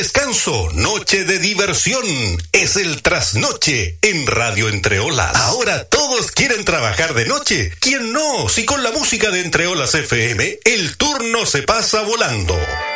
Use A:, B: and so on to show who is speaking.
A: Descanso, noche de diversión, es el trasnoche en Radio Entre Olas. Ahora todos quieren trabajar de noche. ¿Quién no? Si con la música de Entre Olas FM, el turno se pasa volando.